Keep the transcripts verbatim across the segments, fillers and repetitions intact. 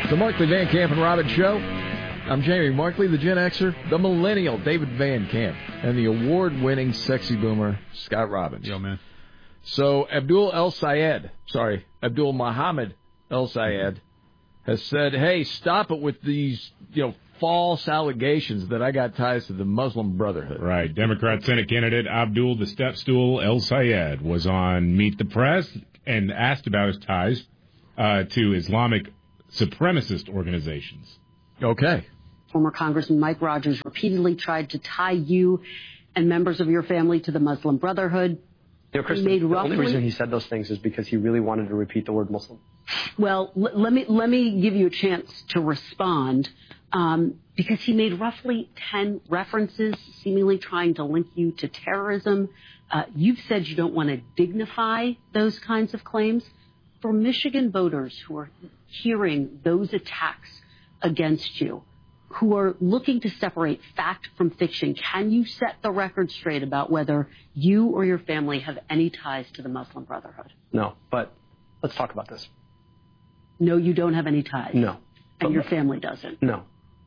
The Markley, Van Camp, and Robbins Show. I'm Jamie Markley, the Gen Xer, the millennial David Van Camp, and the award-winning sexy boomer Scott Robbins. Yo, man. So Abdul El Sayed, sorry, Abdul Muhammad El Sayed has said, hey, stop it with these, you know, false allegations that I got ties to the Muslim Brotherhood. Right. Democrat Senate candidate Abdul the Stepstool El Sayed was on Meet the Press and asked about his ties uh, to Islamic supremacist organizations. Okay. Former Congressman Mike Rogers repeatedly tried to tie you and members of your family to the Muslim Brotherhood. You know, Kristen, made the roughly, only reason he said those things is because he really wanted to repeat the word Muslim. Well, l- let me let me give you a chance to respond, um, because he made roughly ten references, seemingly trying to link you to terrorism. Uh, you've said you don't want to dignify those kinds of claims. For Michigan voters who are hearing those attacks against you, who are looking to separate fact from fiction, can you set the record straight about whether you or your family have any ties to the Muslim Brotherhood? No, but let's talk about this. No, you don't have any ties? No. And your family doesn't? No.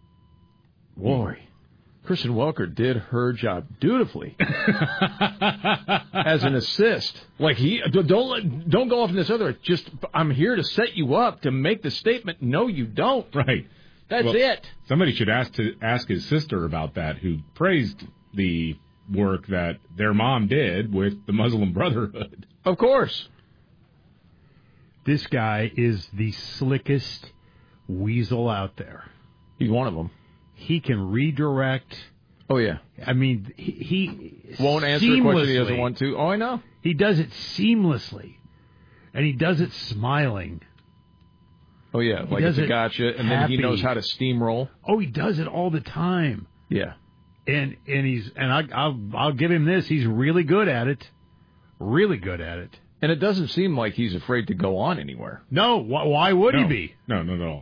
Boy, Kristen Welker did her job dutifully as an assist. Like, he don't don't go off in this other, just, I'm here to set you up to make the statement, no, you don't. Right. That's well, it. Somebody should ask to ask his sister about that, who praised the work that their mom did with the Muslim Brotherhood. Of course. This guy is the slickest weasel out there. He's one of them. He can redirect. Oh, yeah. I mean, he, he won't answer a question he doesn't want to. Oh, I know. He does it seamlessly, and he does it smiling. Oh, yeah, he like it's a gotcha, and happy. then he knows how to steamroll. Oh, he does it all the time. Yeah. And and he's and I, I'll I'll give him this. He's really good at it. Really good at it. And it doesn't seem like he's afraid to go on anywhere. No, why, why would no. he be? No, not at all.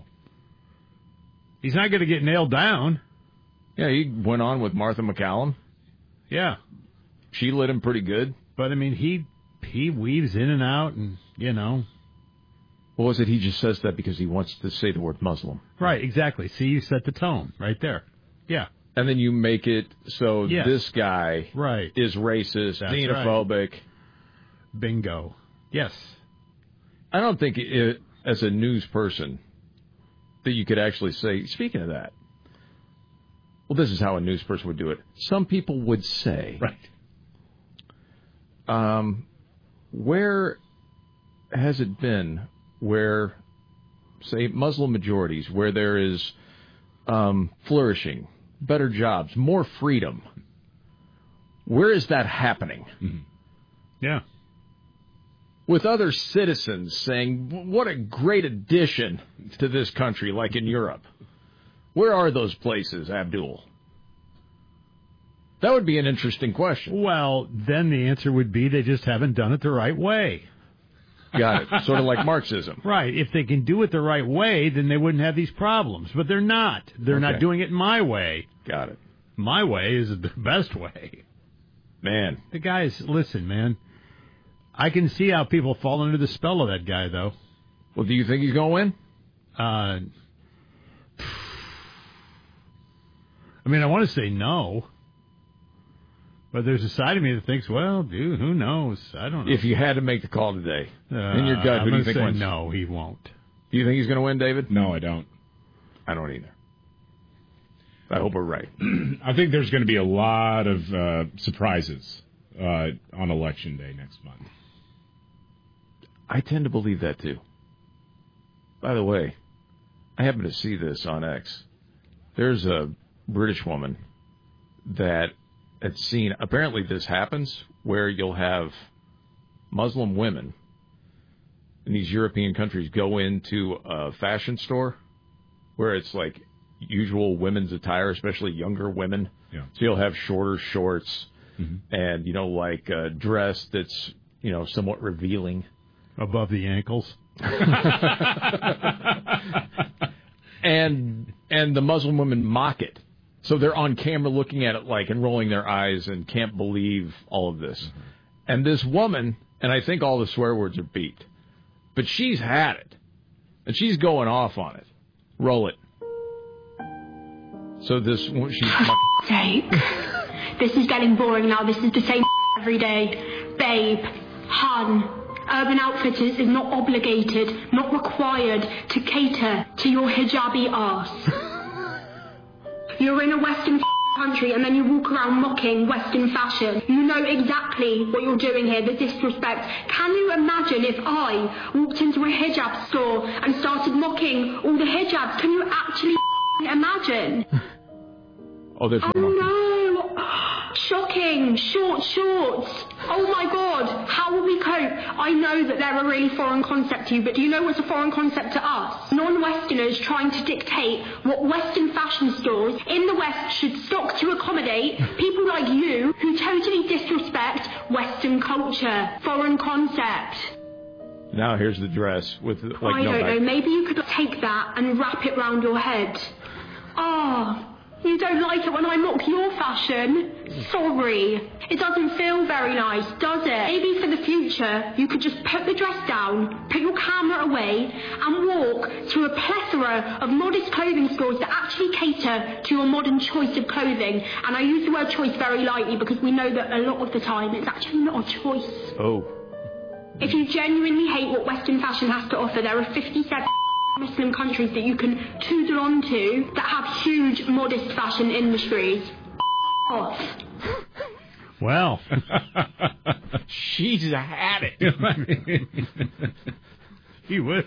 He's not going to get nailed down. Yeah, he went on with Martha McCallum. Yeah. She lit him pretty good. But, I mean, he he weaves in and out and, you know. What was it? He just says that because he wants to say the word Muslim. Right, exactly. See, you set the tone right there. Yeah. And then you make it so yes. this guy right. is racist, That's xenophobic. Right. Bingo. Yes. I don't think it, as a news person that you could actually say, speaking of that, well, this is how a news person would do it. Some people would say, right. Um, where has it been where, say, Muslim majorities, where there is um, flourishing, better jobs, more freedom, where is that happening? Mm-hmm. Yeah. With other citizens saying, what a great addition to this country, like in Europe. Where are those places, Abdul? That would be an interesting question. Well, then the answer would be they just haven't done it the right way. Got it. Sort of like Marxism. Right. If they can do it the right way, then they wouldn't have these problems. But they're not. They're okay. not doing it my way. Got it. My way is the best way. Man. The guys, listen, man. I can see how people fall under the spell of that guy, though. Well, do you think he's going to win? Uh, I mean, I want to say no. But there's a side of me that thinks, well, dude, who knows? I don't know. If you had to make the call today, uh, in your gut, I'm who do you think say wins? No, he won't. Do you think he's going to win, David? No, I don't. I don't either. I hope we're right. I think there's going to be a lot of uh, surprises uh, on Election Day next month. I tend to believe that, too. By the way, I happen to see this on X. There's a British woman that had seen, apparently this happens, where you'll have Muslim women in these European countries go into a fashion store where it's like usual women's attire, especially younger women. Yeah. So you'll have shorter shorts mm-hmm. and, you know, like a dress that's, you know, somewhat revealing. Above the ankles. and and the Muslim women mock it. So they're on camera looking at it like and rolling their eyes and can't believe all of this. Mm-hmm. And this woman, and I think all the swear words are beat, but she's had it. And she's going off on it. Roll it. So this she's sake. This is getting boring now. This is the same every day. Babe, hun, Urban Outfitters is not obligated, not required to cater to your hijabi ass. You're in a Western country and then you walk around mocking Western fashion. You know exactly what you're doing here, the disrespect. Can you imagine if I walked into a hijab store and started mocking all the hijabs? Can you actually imagine? Oh, there's one Oh more. no! Shocking! Short shorts! Oh my god! How will we cope? I know that they're a really foreign concept to you, but do you know what's a foreign concept to us? Non-Westerners trying to dictate what Western fashion stores in the West should stock to accommodate people like you who totally disrespect Western culture. Foreign concept. Now here's the dress with like I no don't back. know, maybe you could take that and wrap it round your head. Ah. You don't like it when I mock your fashion? Sorry. It doesn't feel very nice, does it? Maybe for the future, you could just put the dress down, put your camera away, and walk through a plethora of modest clothing stores that actually cater to your modern choice of clothing. And I use the word choice very lightly because we know that a lot of the time it's actually not a choice. Oh. If you genuinely hate what Western fashion has to offer, there are fifty-seven Muslim countries that you can toodle onto that have huge modest fashion industries. Off. Well, She's had it. he was.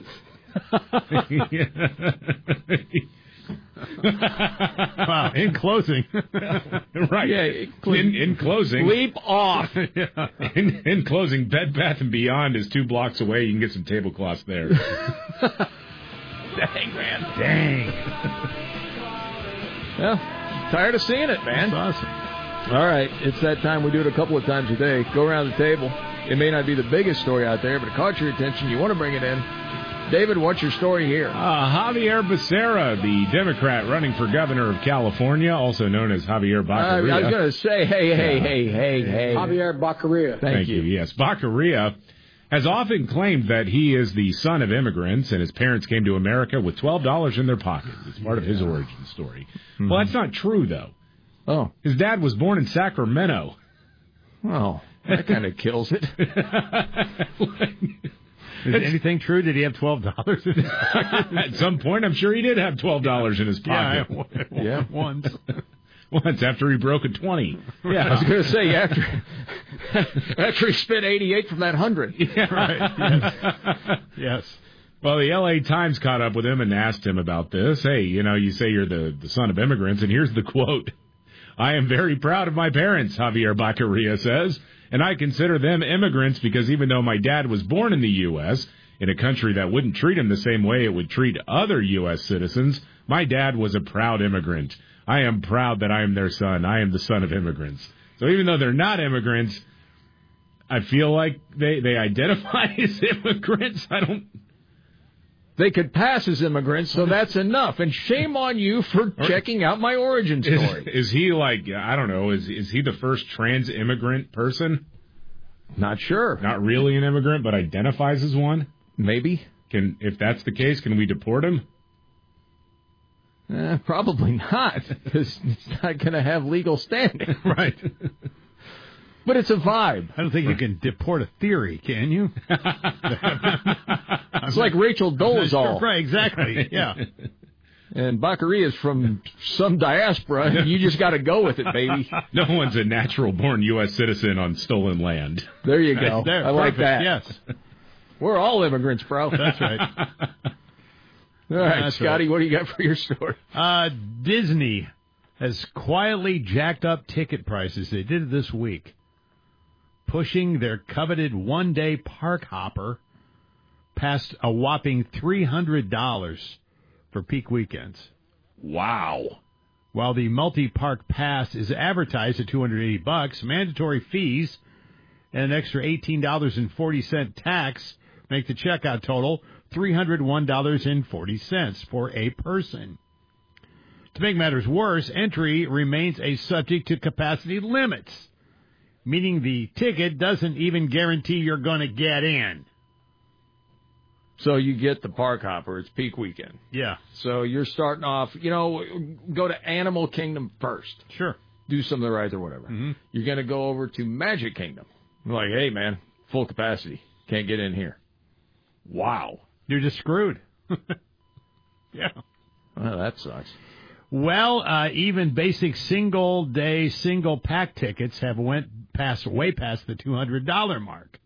Wow. In closing. Right. Yeah, in, in closing. Leap off. Yeah. In, in closing, Bed Bath and Beyond is two blocks away. You can get some tablecloths there. Dang, man. Dang. Well, tired of seeing it, man. That's awesome. All right, it's that time. We do it a couple of times a day. Go around the table. It may not be the biggest story out there, but it caught your attention. You want to bring it in. David, what's your story here? Uh, Javier Becerra, the Democrat running for governor of California, also known as Javier Uh, I Baccaria. was going to say, hey, hey, Yeah. hey, hey, hey. Javier Baccaria. Thank, Thank you. Yes, Baccaria has often claimed that he is the son of immigrants and his parents came to America with twelve dollars in their pockets. It's part of his origin story. Mm-hmm. Well, that's not true, though. Oh, His dad was born in Sacramento. well, that kind of kills it. Is anything true? Did he have twelve dollars in his pocket? At some point, I'm sure he did have twelve dollars in his Yeah, pocket. Yeah. once. Once after he broke a twenty. Yeah, I was going to say, after after he spent eighty-eight from that one hundred. Yeah. Right. Yes. yes. Well, the L A Times caught up with him and asked him about this. Hey, you know, you say you're the, the son of immigrants, and here's the quote. I am very proud of my parents, Javier Baccaria says, and I consider them immigrants because even though my dad was born in the U S, in a country that wouldn't treat him the same way it would treat other U S citizens, my dad was a proud immigrant. I am proud that I am their son. I am the son of immigrants. So even though they're not immigrants, I feel like they, they identify as immigrants. I don't... They could pass as immigrants, so that's enough. And shame on you for checking out my origin story. Is, is he like, I don't know, is is he the first trans immigrant person? Not sure. Not really an immigrant, but identifies as one? Maybe. Can if that's the case, can we deport him? Eh, probably not, because it's not going to have legal standing. Right. But it's a vibe. I don't think you can deport a theory, can you? It's like Rachel Dolezal. Right, exactly. Yeah. And Baccaria is from some diaspora, and you just got to go with it, baby. No one's a natural-born U S citizen on stolen land. There you go. There, I like perfect, that. Yes. We're all immigrants, bro. That's right. All right, That's Scotty, right. what do you got for your story? Uh, Disney has quietly jacked up ticket prices. They did it this week, pushing their coveted one-day park hopper past a whopping three hundred dollars for peak weekends. Wow. While the multi-park pass is advertised at two hundred eighty bucks, mandatory fees and an extra eighteen dollars and forty cents tax make the checkout total three hundred one dollars and forty cents for a person. To make matters worse, entry remains a subject to capacity limits, meaning the ticket doesn't even guarantee you're going to get in. So you get the park hopper. It's peak weekend. Yeah. So you're starting off, you know, go to Animal Kingdom first. Sure. Do some of the rides or whatever. Mm-hmm. You're going to go over to Magic Kingdom. You're like, hey, man, full capacity. Can't get in here. Wow. You're just screwed. Yeah. Well, that sucks. Well, uh, even basic single-day, single-pack tickets have went past, way past the two hundred dollars mark.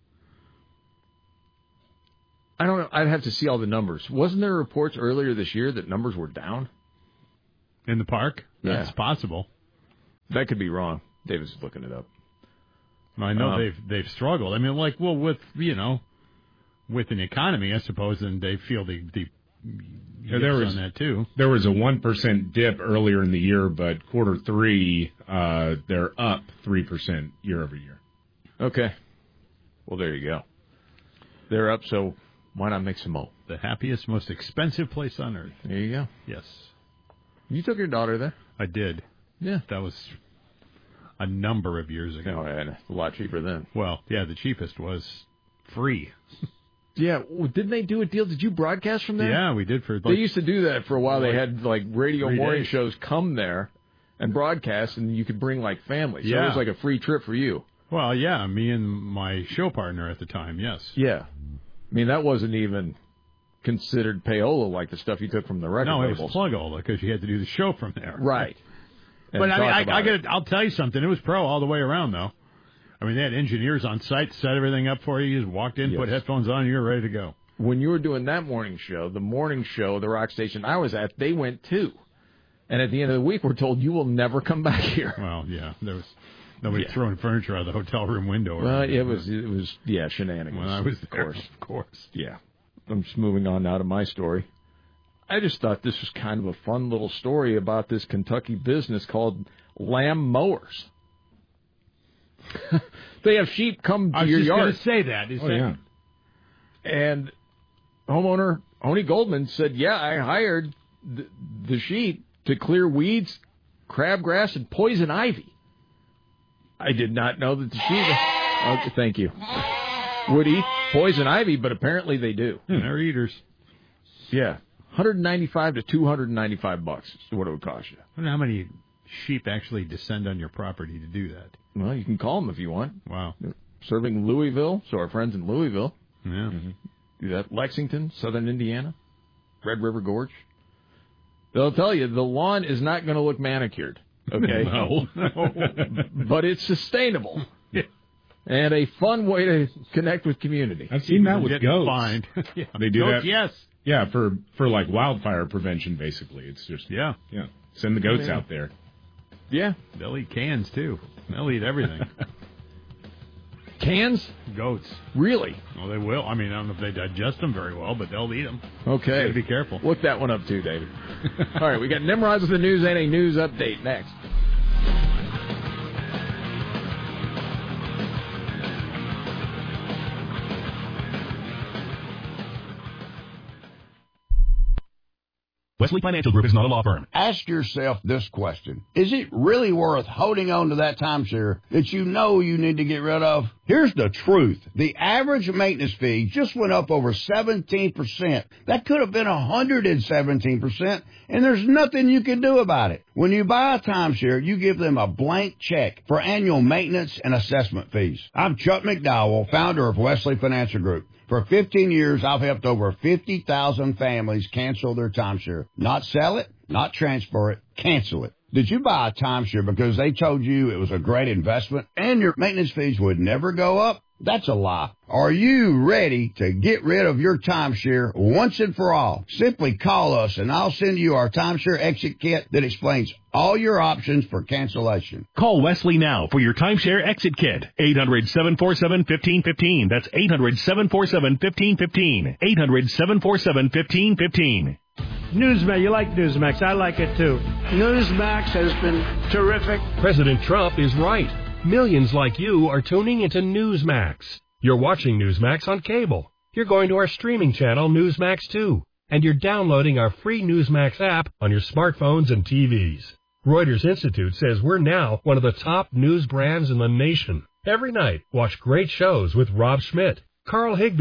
I don't know. I'd have to see all the numbers. Wasn't there reports earlier this year that numbers were down? In the park? Yeah. That's possible. That could be wrong. David's looking it up. I know Um, they've they've struggled. I mean, like, well, with, you know, with an economy, I suppose, and they feel the, the Yeah, there was on that, too. There was a one percent dip earlier in the year, but quarter three, uh, they're up three percent year over year. Okay. Well, there you go. They're up, so why not make some more? The happiest, most expensive place on earth. There you go. Yes, You took your daughter there? I did. Yeah. That was a number of years ago. No, and a lot cheaper then. Well, yeah, the cheapest was free. Yeah. Well, didn't they do a deal? Did you broadcast from there? Yeah, we did for like, They used to do that for a while. They had like radio Three morning days. shows come there and broadcast, and you could bring like families. So Yeah. it was like a free trip for you. Well, yeah, me and my show partner at the time, yes. Yeah. I mean, that wasn't even considered payola like the stuff you took from the record No, it labels. was plug-all because you had to do the show from there. Right. And But I mean, talk I, about I it. got. I'll tell you something. It was pro all the way around, though. I mean, they had engineers on site, set everything up for you. You just walked in, Yes. put headphones on, and you were ready to go. When you were doing that morning show, the morning show, the rock station I was at, they went too. And at the end of the week, we're told you will never come back here. Well, yeah, there was nobody Yeah. throwing furniture out of the hotel room window. Or Well, anything. it was, it was, yeah, shenanigans. When I was of there, course. of course. Yeah. I'm just moving on now to my story. I just thought this was kind of a fun little story about this Kentucky business called Lamb Mowers. They have sheep come to I was your just going yard. to say that. Is Oh, that yeah. And homeowner Honey Goldman said, yeah, I hired the, the sheep to clear weeds, crabgrass, and poison ivy. I did not know that the sheep... Okay, thank you. Would eat poison ivy, but apparently they do. they're eaters? Yeah. one ninety-five to two ninety-five bucks is what it would cost you. I wonder how many sheep actually descend on your property to do that. Well, you can call them if you want. Wow. Serving Louisville, so our friends in Louisville Yeah. do that. Lexington, Southern Indiana, Red River Gorge. They'll tell you the lawn is not going to look manicured, okay? No. But it's sustainable. And a fun way to connect with community. I've seen that with Getting goats. fined. Yeah. They do Goats, that. Yes. Yeah, for, for like wildfire prevention, basically. It's just, Yeah. yeah, send the goats Yeah. out there. Yeah. They'll eat cans, too. They'll eat everything. Cans? Goats. Really? Well, they will. I mean, I don't know if they digest them very well, but they'll eat them. Okay. Gotta be careful. Look that one up too, David. All right, we got Nimrods with the news and a news update next. Wesley Financial Group is not a law firm. Ask yourself this question. Is it really worth holding on to that timeshare that you know you need to get rid of? Here's the truth. The average maintenance fee just went up over seventeen percent. That could have been one hundred seventeen percent, and there's nothing you can do about it. When you buy a timeshare, you give them a blank check for annual maintenance and assessment fees. I'm Chuck McDowell, founder of Wesley Financial Group. For fifteen years, I've helped over fifty thousand families cancel their timeshare. Not sell it, not transfer it, cancel it. Did you buy a timeshare because they told you it was a great investment and your maintenance fees would never go up? That's a lie. Are you ready to get rid of your timeshare once and for all? Simply call us and I'll send you our timeshare exit kit that explains all your options for cancellation. Call Wesley now for your timeshare exit kit. eight hundred, seven four seven, one five one five. That's eight hundred, seven four seven, one five one five. eight hundred, seven four seven, one five one five. Newsmax, you like Newsmax. I like it too. Newsmax has been terrific. President Trump is right. Millions like you are tuning into Newsmax. You're watching Newsmax on cable. You're going to our streaming channel, Newsmax two. And you're downloading our free Newsmax app on your smartphones and T Vs. Reuters Institute says we're now one of the top news brands in the nation. Every night, watch great shows with Rob Schmidt, Carl Higbee,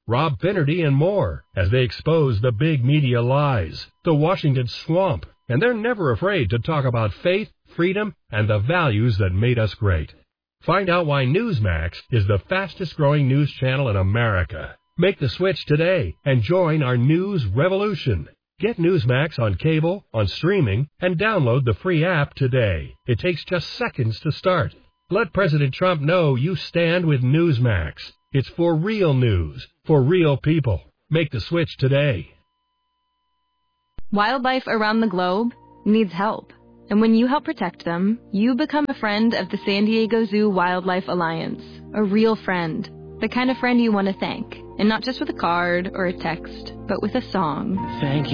Rob Finnerty, and more as they expose the big media lies, the Washington swamp, and they're never afraid to talk about faith, freedom, and the values that made us great. Find out why Newsmax is the fastest-growing news channel in America. Make the switch today and join our news revolution. Get Newsmax on cable, on streaming, and download the free app today. It takes just seconds to start. Let President Trump know you stand with Newsmax. It's for real news, for real people. Make the switch today. Wildlife around the globe needs help. And when you help protect them, you become a friend of the San Diego Zoo Wildlife Alliance. A real friend. The kind of friend you want to thank. And not just with a card or a text, but with a song. Thank you.